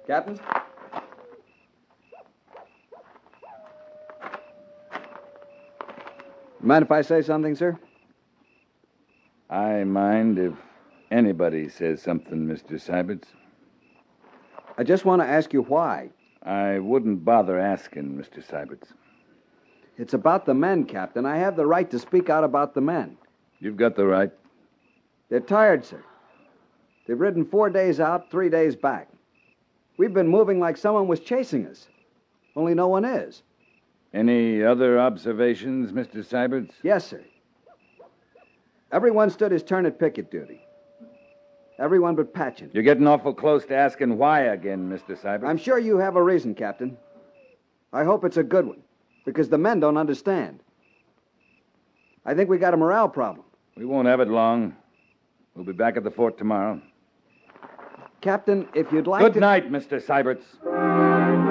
Captain? Mind if I say something, sir? I mind if anybody says something, Mr. Syberts. I just want to ask you why. I wouldn't bother asking, Mr. Syberts. It's about the men, Captain. I have the right to speak out about the men. You've got the right. They're tired, sir. They've ridden 4 days out, 3 days back. We've been moving like someone was chasing us. Only no one is. Any other observations, Mr. Syberts? Yes, sir. Everyone stood his turn at picket duty. Everyone but Patchen. You're getting awful close to asking why again, Mr. Syberts. I'm sure you have a reason, Captain. I hope it's a good one, because the men don't understand. I think we got a morale problem. We won't have it long. We'll be back at the fort tomorrow. Captain, if you'd like Good to... night, Mr. Syberts.